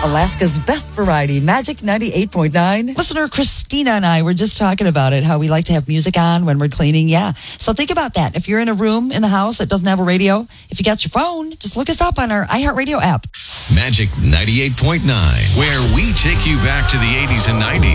Alaska's best variety, Magic 98.9. Listener Christina and I were just talking about it, how we like to have music on when we're cleaning. Yeah. So think about that. If you're in a room in the house that doesn't have a radio, if you got your phone, just look us up on our iHeartRadio app. Magic 98.9, where we take you back to the 80s and 90s.